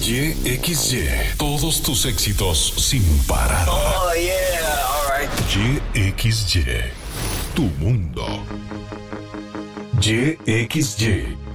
YXY. Todos tus éxitos sin parar. Oh, yeah. All right. YXY. Tu mundo. YXY.